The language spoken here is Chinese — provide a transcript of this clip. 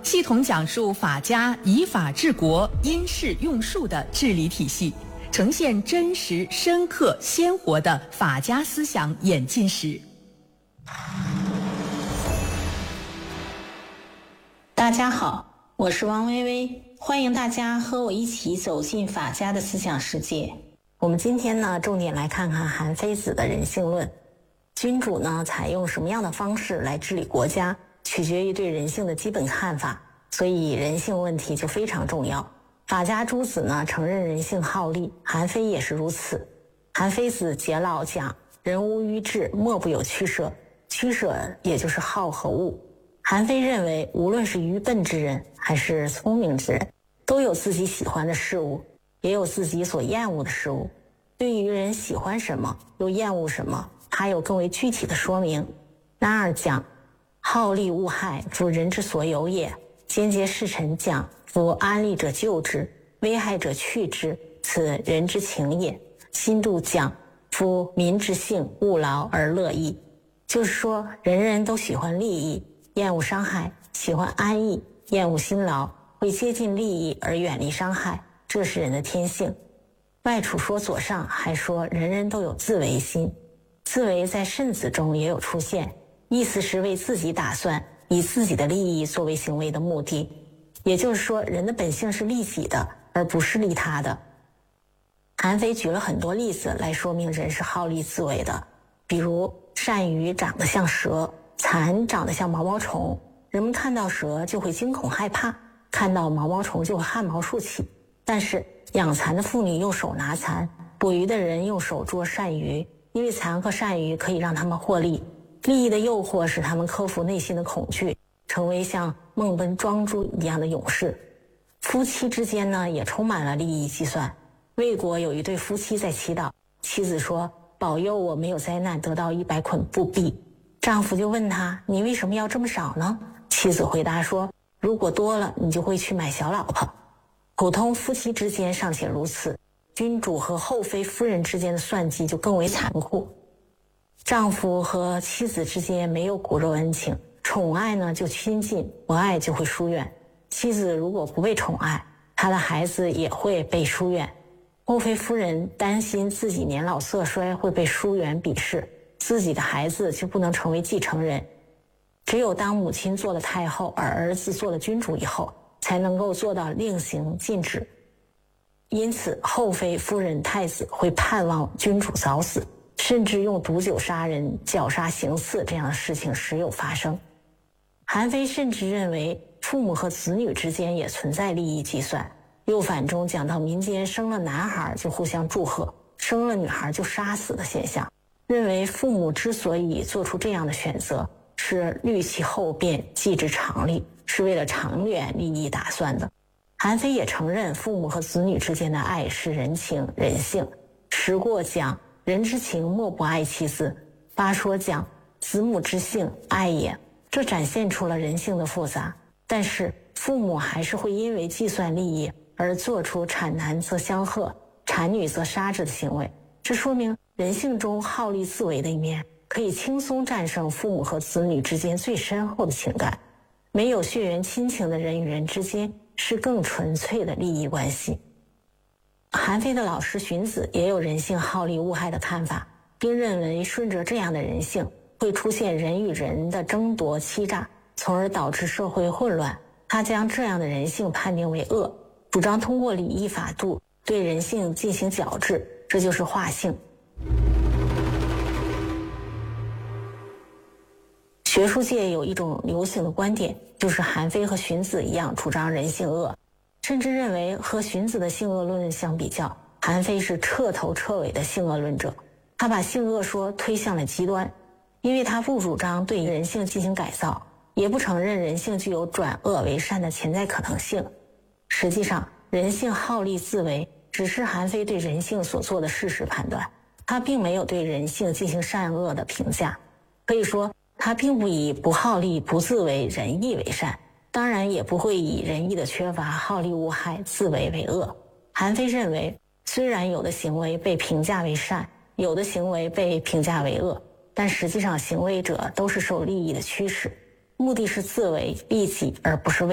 系统讲述法家以法治国、因势用术的治理体系，呈现真实、深刻、鲜活的法家思想演进史。 大家好，我是王薇薇，欢迎大家和我一起走进法家的思想世界。我们今天呢，重点来看看韩非子的人性论。君主呢，采用什么样的方式来治理国家，取决于对人性的基本看法，所以人性问题就非常重要。法家诸子呢，承认人性好利，韩非也是如此。韩非子解老讲，人无逾志，莫不有取舍，取舍也就是好和恶。韩非认为，无论是愚笨之人还是聪明之人，都有自己喜欢的事物，也有自己所厌恶的事物。对于人喜欢什么，又厌恶什么，他有更为具体的说明。男儿讲，好利恶害，夫人之所有也。兼结事臣讲，夫安利者救之，危害者去之，此人之情也。新度讲，夫民之性，务劳而乐逸。就是说，人人都喜欢利益，厌恶伤害，喜欢安逸，厌恶辛劳，会接近利益而远离伤害，这是人的天性。外储说左上还说，人人都有自为心，自为在慎子中也有出现，意思是为自己打算，以自己的利益作为行为的目的。也就是说，人的本性是利己的，而不是利他的。韩非举了很多例子来说明人是好利自为的，比如鳝鱼长得像蛇，蚕长得像毛毛虫，人们看到蛇就会惊恐害怕，看到毛毛虫就会汗毛竖起。但是养蚕的妇女用手拿蚕，捕鱼的人用手捉鳝鱼，因为蚕和鳝鱼可以让他们获利。利益的诱惑使他们克服内心的恐惧，成为像孟奔庄朱一样的勇士。夫妻之间呢，也充满了利益计算。魏国有一对夫妻在祈祷，妻子说，保佑我没有灾难得到100捆布币。丈夫就问他，你为什么要这么少呢？妻子回答说，如果多了，你就会去买小老婆。普通夫妻之间尚且如此，君主和后妃夫人之间的算计就更为残酷。丈夫和妻子之间没有骨肉恩情，宠爱呢就亲近，不爱就会疏远。妻子如果不被宠爱，她的孩子也会被疏远。后妃夫人担心自己年老色衰会被疏远鄙视，自己的孩子就不能成为继承人。只有当母亲做了太后，而儿子做了君主以后，才能够做到令行禁止。因此后妃夫人太子会盼望君主早死，甚至用毒酒杀人、绞杀行刺，这样的事情时有发生。韩非甚至认为父母和子女之间也存在利益计算。右反中讲到民间生了男孩就互相祝贺，生了女孩就杀死的现象，认为父母之所以做出这样的选择，是虑其后变，计之常利，是为了长远利益打算的。韩非也承认父母和子女之间的爱是人情人性。时过讲，人之情莫不爱其子。八说讲，子母之性爱也。这展现出了人性的复杂，但是父母还是会因为计算利益而做出产男则相贺，产女则杀之的行为。这说明人性中好利自为的一面可以轻松战胜父母和子女之间最深厚的情感。没有血缘亲情的人与人之间是更纯粹的利益关系。韩非的老师荀子也有人性好利恶害的看法，并认为顺着这样的人性会出现人与人的争夺欺诈，从而导致社会混乱。他将这样的人性判定为恶，主张通过礼义法度对人性进行矫治，这就是化性。学术界有一种流行的观点，就是韩非和荀子一样主张人性恶，甚至认为和荀子的性恶论相比较，韩非是彻头彻尾的性恶论者。他把性恶说推向了极端，因为他不主张对人性进行改造，也不承认人性具有转恶为善的潜在可能性。实际上，人性好利自为只是韩非对人性所做的事实判断，他并没有对人性进行善恶的评价。可以说，他并不以不好利不自为仁义为善，当然也不会以仁义的缺乏好利恶害自为为恶。韩非认为，虽然有的行为被评价为善，有的行为被评价为恶，但实际上行为者都是受利益的驱使，目的是自为利己，而不是为